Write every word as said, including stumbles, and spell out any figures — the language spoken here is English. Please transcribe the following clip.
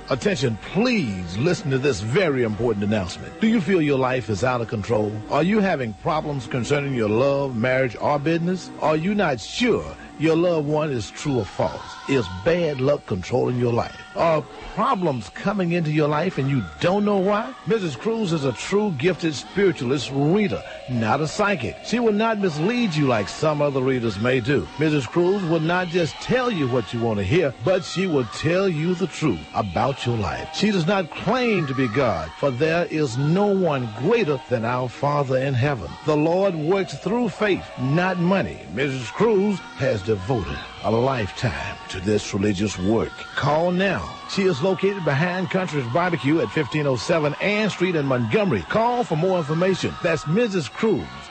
Attention, please listen to this very important announcement. Do you feel your life is out of control? Are you having problems concerning your love, marriage, or business? Are you not sure your loved one is true or false? Is bad luck controlling your life? Are problems coming into your life and you don't know why? Missus Cruz is a true gifted spiritualist reader, not a psychic. She will not mislead you like some other readers may do. Missus Cruz will not just tell you what you want to hear, but she will tell you the truth about your life. She does not claim to be God, for there is no one greater than our Father in heaven. The Lord works through faith, not money. Missus Cruz has devoted a lifetime to this religious work. Call now. She is located behind Country's Barbecue at fifteen oh seven Ann Street in Montgomery. Call for more information. That's Missus Cruz